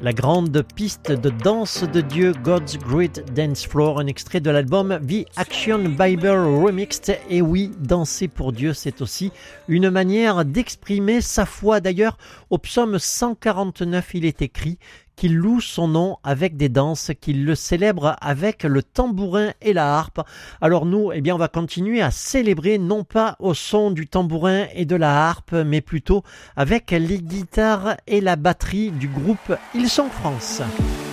La grande piste de danse de Dieu, God's Great Dance Floor, un extrait de l'album The Action Bible Remixed. Et oui, danser pour Dieu, c'est aussi une manière d'exprimer sa foi. D'ailleurs, au psaume 149, il est écrit qu'il loue son nom avec des danses, qu'il le célèbre avec le tambourin et la harpe. Alors nous, on va continuer à célébrer non pas au son du tambourin et de la harpe, mais plutôt avec les guitares et la batterie du groupe Ils sont France.